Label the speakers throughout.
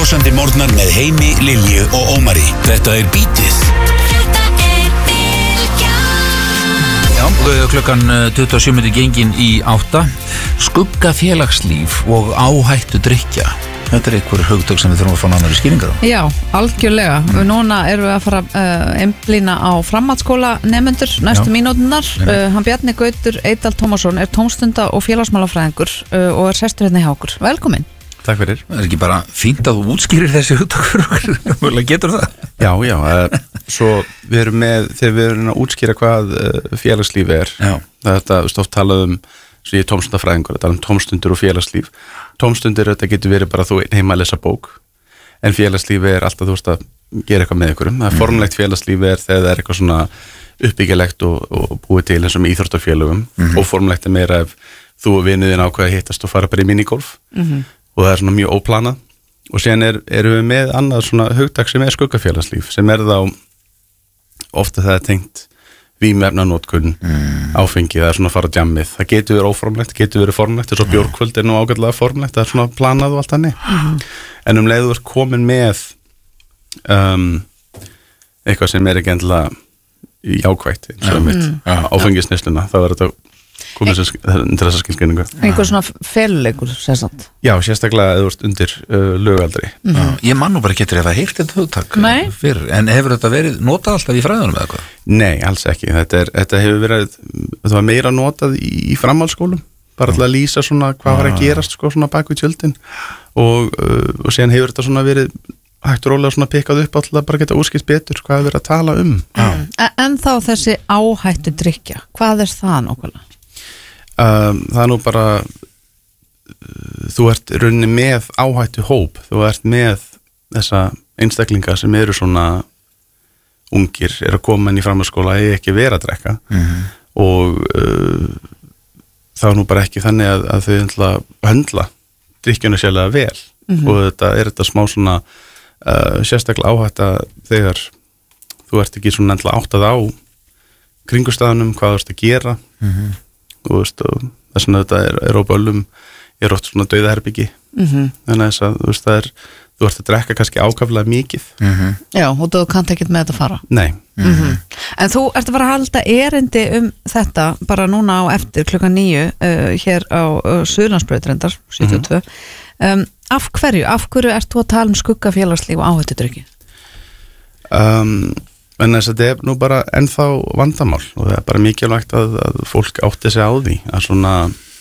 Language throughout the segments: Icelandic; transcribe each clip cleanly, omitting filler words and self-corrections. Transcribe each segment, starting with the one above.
Speaker 1: brosandi morgnar með Heimi, Lilju og Ómari. Þetta Bítið.
Speaker 2: Já, klukkan 27 gengin í 8. Skuggafélagslíf og áhættu drykkja. Þetta einhver hugtök sem við þurfum að fá nánari skýringar á.
Speaker 3: Já, algjörlega. Núna erum við að fara einblína á framhaldsskóla nemendur næstu mínúturnar. Hann Bjarni Gautur Eydal Tómasson tómstunda- og félagsmálafræðingur og sestur hérna hjá okkur. Velkomin.
Speaker 4: Takk fyrir.
Speaker 2: Það ekki bara fínt að þú útskýrir þessi hugtök fyrir okkur? Getur það?
Speaker 4: Já, svo við erum með, þegar við erum að útskýra hvað félagslífi þetta stótt talað svo ég tómstundafræðingur, þetta tómstundur og félagslíf. Tómstundir, þetta getur verið bara þú heima að lesa bók, en félagslífi alltaf þú veist að gera eitthvað með ykkurum. Það formlegt félagslífi þegar það eitthvað svona uppbyggilegt og búið til eins og með íþróttafélögum. Óformlegt meira ef þú og vinuðin ákveða hittast og fara bara í minigolf og það svona mjög óplanað. Og síðan erum við með annað svona hugtak sem skuggafélagslíf, sem þá ofta það tengt vímuefnanotkun, áfengi, það svona að fara á djammið. Það getur verið óformlegt, getur verið formlegt, þess að bjórkvöld nú ágætlega formlegt, það svona planað og allt þannig. En leið þú ert komin með eitthvað sem ekki endilega jákvætt, eins og mitt áfengisneysluna, þá þetta komið til þessa skilgreiningu.
Speaker 3: Einhver svona feluleikur, sérstaklega.
Speaker 4: Já, sérstaklega eða þú ert undir lögaldri.
Speaker 2: Ég man nú bara getur ef að heyrt þetta hugtak fyrir, en hefur þetta verið notað alltaf í fræðunum eða hvað?
Speaker 4: Nei, alls ekki. Þetta hefur verið, þetta var meira notað í framhaldsskólum, bara til að lýsa svona hvað var að gerast sko svona bak við tjöldin og síðan hefur þetta svona verið hægt og rólega svona pikkað upp alltaf bara geta útskýrt betur hvað við erum að tala
Speaker 3: En þá þessi áhættu drykkja, hvað það nákvæmlega?
Speaker 4: Það nú bara þú ert runni með áhættu hóp, þú ert með þessa einstaklinga sem eru svona ungir, eru að koma inn í framhaldsskóla ekki vera að drekka og það er nú bara ekki þannig að þau höndla drykkjuna sérlega vel og þetta smá svona sérstaklega áhætta þegar þú ert ekki svona endla áttað á kringustæðunum, hvað þú ert að gera og þess að þetta er á böllum oft svona dauðaherbyggi þannig að þú ert að drekka kannski ákaflega mikið
Speaker 3: Já, og þú kannt ekkert með þetta fara
Speaker 4: Nei
Speaker 3: En þú ert að fara að halda erindi þetta bara núna á eftir klukkan 9 hér á Suðurlandsbraut reyndar 72 Af hverju ert þú að tala skuggafélagslíf og áhættudrykki?
Speaker 4: En þetta nú bara ennþá vandamál og það bara mikilvægt að fólk átti sig á því að svona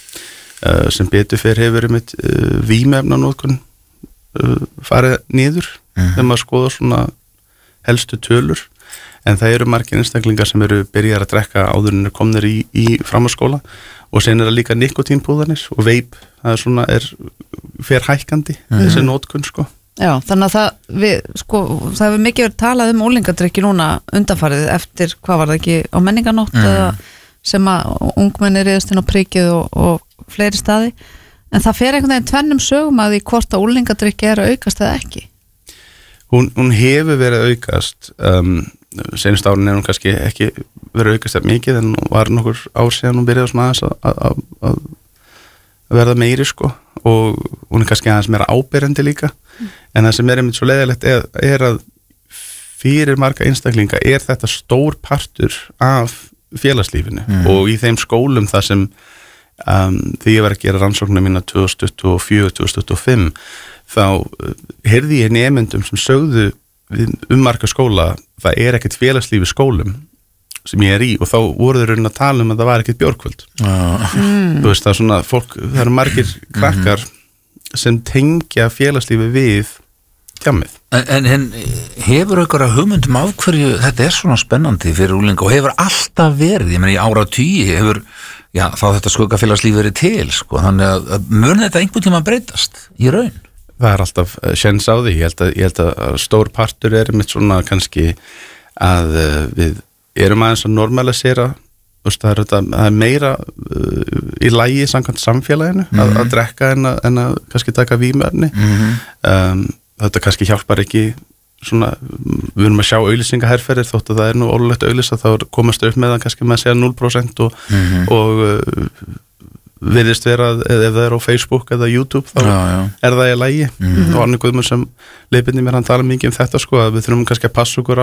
Speaker 4: sem betur fyrir hefur mitt vímuefnanotkun farið niður þegar maður skoða svona helstu tölur en það eru margir einstaklingar sem eru byrjar að drekka áður en komnir í framhaldsskóla og sen það líka nikotínpúðanir og veip, það fer hækkandi þessi notkun sko
Speaker 3: Já, þannig að það hefur mikið verið talað unglingadrykki núna undanfarið eftir, hvað var það ekki, á menninganótt eða sem að ungmenni riðust inn á prikið og fleiri staði, en það fer einhvern veginn tvennum sögum að því hvort að unglingadrykki að aukast eða ekki.
Speaker 4: Hún hefur verið aukast, senast árin hún kannski ekki verið aukast eða mikið en var nokkur ár síðan hún byrjaði svona aðeins að verða meiri sko og hún kannski aðeins meira áberandi líka en það sem einmitt svo leiðilegt er að fyrir marga einstaklinga þetta stór partur af félagslífinu og í þeim skólum þar sem því ég var að gera rannsóknina mína 2024-2025 þá heyrði ég nemendum sem sögðu marga skóla það ekkert félagslíf í skólum sem ég í og þá voru þeir að tala að það var ekkert bjórkvöld þú veist það svona fólk, það eru margir krakkar sem tengja félagslífi við djammið.
Speaker 2: En hefur einhverja hugmyndum af hverju þetta svona spennandi fyrir unglinga og hefur alltaf verið, ég meina í áratugi hefur, þá þetta skuggafélagslíf verið til sko, þannig að mun þetta einhvern tíma breytast í raun?
Speaker 4: Það er alltaf séns á því, ég held að stór partur mitt svona kannski að við erum aðeins að normalisera það er meira í lagi samkvæmt samfélaginu að drekka en að kannski taka vímuefni þetta kannski hjálpar ekki svona, við erum að sjá auglýsingaherferðir þótt að það nú ólulegt auglýsa þá komast upp með það kannski með að segja 0% og virðist vera ef það á Facebook eða YouTube þá það í lagi og Árni Guðmundsson sem leiðbindi mér, hann tala mikið þetta sko, að við þurfum kannski að passa okkur á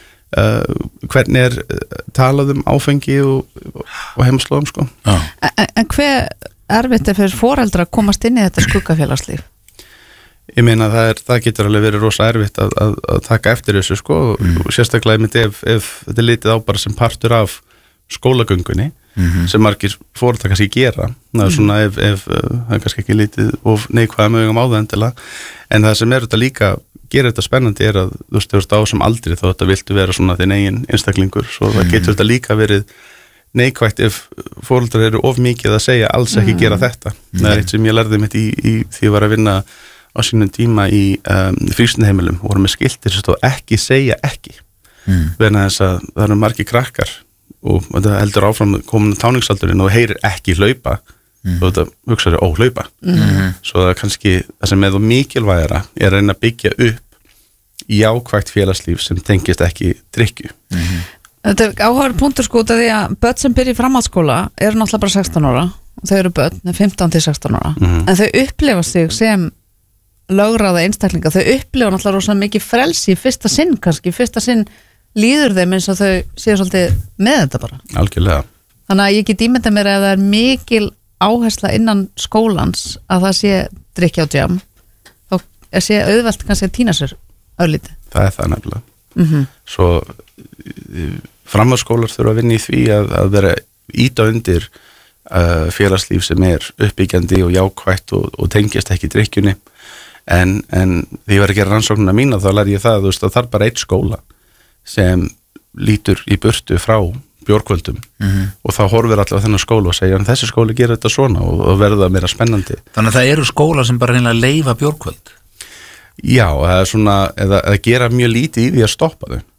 Speaker 4: hvernig talað áfengi og heimslóðum sko.
Speaker 3: En hver erfitt fyrir foreldra að komast inn í þetta skuggafélagslíf?
Speaker 4: Ég meina það getur alveg verið rosa erfitt að taka eftir þessu sko, og sérstaklega ef þetta er litið á bara sem partur af skólagöngunni sem margir foreldrar kannski gera, það er svona ef það er kannski ekki litið of neikvæða mögum á það endilega, en það sem þetta líka gerir þetta spennandi að þú veist á sem aldrei þá þetta viltu vera svona þinn eigin einstaklingur, svo það getur þetta líka verið neikvægt ef foreldrar eru of mikið að segja alls ekki gera þetta. Það er eitt sem ég lærði mitt í því ég var að vinna á sínum tíma í frístundaheimilum, voru með skiltir sem stóð ekki segja ekki, vegna þess að það eru margir krakkar og þetta heldur áfram komin táningsaldurinn og heyrir ekki hlaupa og þetta hugsaður hlaupa svo það kannski það sem þú mikilvægara að reyna að byggja upp jákvægt félagslíf sem tengist ekki drykkju.
Speaker 3: Þetta er áhugaður punktur sko út af því að börn sem byrja í framhaldsskóla eru náttúrulega bara 16 ára og þau eru börn 15 til 16 ára en þau upplifa sig sem lögráða einstaklinga, þau upplifa náttúrulega rosalega mikið frelsi í fyrsta sinn kannski, fyrsta sinn líður þeim eins og þau séu svolítið með þetta bara.
Speaker 4: Algjörlega.
Speaker 3: Þannig að ég get ímynda mér að það er mikil áhersla innan skólans að það sé drykja á djam þá sé auðvelt kannski að týna sér örlítið.
Speaker 4: Það er það nefnilega. Svo framhaldsskólar þurfa að vinna í því að vera íta undir félagslíf sem er uppbyggjandi og jákvætt og tengist ekki drykkjunni en því ég var að gera rannsóknina mína þá lær ég það, þú veist, að það er bara eitt skóla sem lítur í burtu frá bjórkvöldum og þá horfir allavega þennan skóla og segja en þessi skóli gerir þetta svona og verður það meira spennandi.
Speaker 2: Þannig að það eru skóla sem bara reynilega leyfa bjórkvöld?
Speaker 4: Já, það er svona eða gera mjög lítið í því að stoppa þau.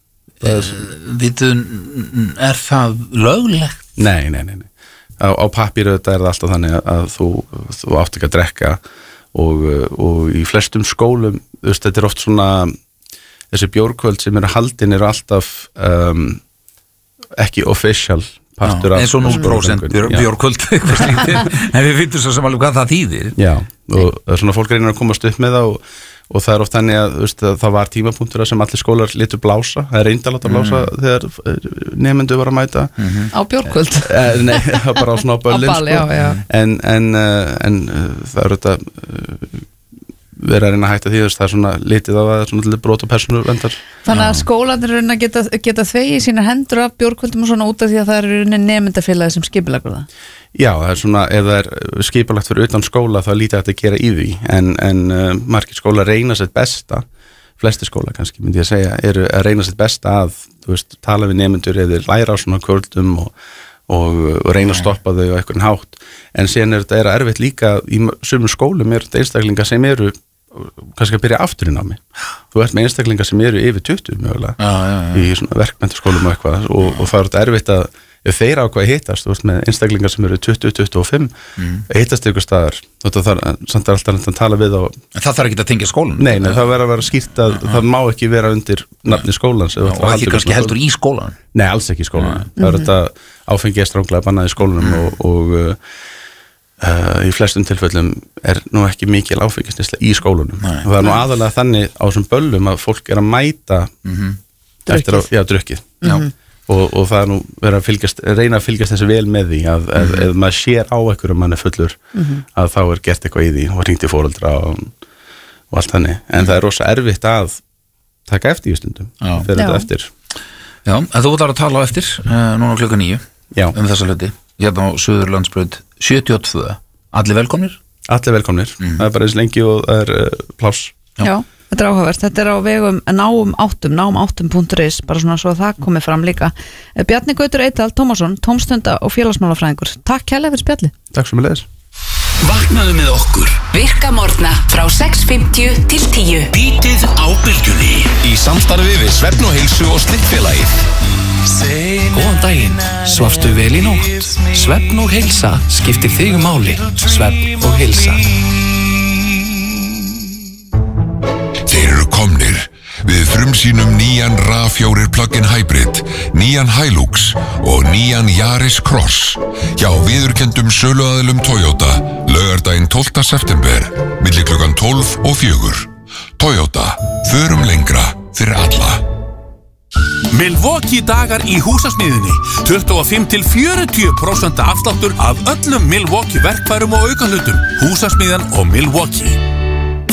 Speaker 2: Er það löglegt?
Speaker 4: Nei. Á pappíru þetta er það alltaf þannig að þú átt ekki að drekka og í flestum skólum, þú veist, þetta er oft svona þessi bjórkvöld sem eru haldin eru alltaf ekki official partur af
Speaker 2: eins og 0% bjórkvöld en við finnum svo sem alveg hvað það þýðir.
Speaker 4: Já, og svona fólk reynir að komast upp með það og það er oft þannig að, veist, að það var tímapunktur sem allir skólar litu blása, það er reyndalegt að blása þegar nemendur var að mæta
Speaker 3: á bjórkvöld?
Speaker 4: Nei, bara á svona böllin sko. En það er þetta verið að reyna að hætta því það er svona litið á það, svona til brot og persónuverndar. Þannig
Speaker 3: að skólarnir reyna geta þvegið sína hendur af bjórkvöldum og svona út af því að það eru nemendafélagi sem skipulegur það?
Speaker 4: Já, það er svona, ef það er skipulagt fyrir utan skóla þá er lítið hægt að gera í því en margir skóla reyna sitt besta, flesti skóla kannski myndi ég að segja, eru að reyna sitt besta að, þú veist, tala við nemendur eða læra á svona kvöldum og reyna að stoppa þau á einhvern hátt en síðan er þetta erfitt líka í sumum skólum er þetta einstaklingar sem eru kannski að byrja afturinn á mig. Þú ert með einstaklingar sem eru yfir 20 mögulega í svona verkmenntaskólum og eitthvað og það er þetta erfitt að ef þeir ákvað hittast, þú veist, með einstaklingar sem eru 20-25, hittast ykkur staðar þetta þarf, samt er alltaf að tala við og
Speaker 2: en það þarf ekki að tengja skólan?
Speaker 4: Nei, það verður að vera skýrt að það má ekki vera undir nafni skólans
Speaker 2: og ekki kannski heldur í skólan?
Speaker 4: Nei, alls ekki í skólan. Það er þetta áfengi stránglega bannað í skólanum og í flestum tilfellum er nú ekki mikil áfengisneysla í skólanum. Það er nú aðalega þannig á þessum böllum að fólk er að mæta eftir að drukkið. Og það er nú verið að reyna að fylgjast þessi vel með því að ef maður sér á einhverjum mann er fullur að þá er gert eitthvað í því og hringt í foreldra og allt þannig en það er rosa erfitt að taka eftir í stundum fyrir þetta eftir.
Speaker 2: Já, en þú ætlar að tala á eftir núna klukkan 9 þessa hluti hérna á Suðurlandsbraut 72. Allir velkomnir? Allir velkomnir, það er bara eins lengi og það er pláss.
Speaker 3: Já. Þetta er áhugavert, þetta er á vegum náum8.is, bara svona svo að það komið fram líka. Bjarni Gautur Eydal Tómasson, tómstunda og félagsmálafræðingur. Takk kærlega fyrir spjalli.
Speaker 4: Takk sem leiðis.
Speaker 1: Vaknaðu með okkur.
Speaker 5: Virka morgna frá 6:50 til 10.
Speaker 1: Bítið á bylgjunni. Í samstarfi við Svefn og Heilsu og Slippfélagið. Góðan daginn, svafstu vel í nótt? Svefn og Heilsa skiptir þig máli. Svefn og Heilsa.
Speaker 6: Þeir eru komnir við frumsýnum nýjan RAV4 plug-in hybrid, nýjan Hilux og nýjan Yaris Cross hjá viðurkenndum söluaðilum Toyota laugardaginn 12. september milli klukkan 12 og 4. Toyota, förum lengra fyrir alla.
Speaker 7: Milwaukee dagar í húsasmiðjunni 25-40% afsláttur af öllum Milwaukee verkfærum og aukahlutum. Húsasmiðjan og Milwaukee